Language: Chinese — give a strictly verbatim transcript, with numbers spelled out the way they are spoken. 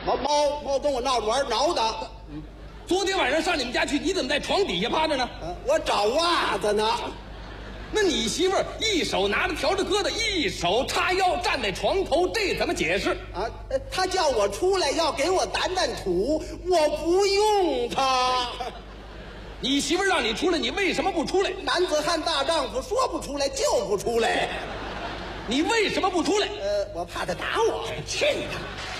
猫猫猫跟我闹着玩，挠的。 昨天晚上上你们家去，你怎么在床底下趴着呢？ 呃我找袜子呢。 那你媳妇儿一手拿着笤帚疙瘩，一手叉腰站在床头，这怎么解释？ 啊，呃他叫我出来要给我掸掸土，我不用他。 你媳妇儿让你出来，你为什么不出来？ 男子汉大丈夫，说不出来就不出来。 你为什么不出来？ 呃，我怕他打我。 去你的！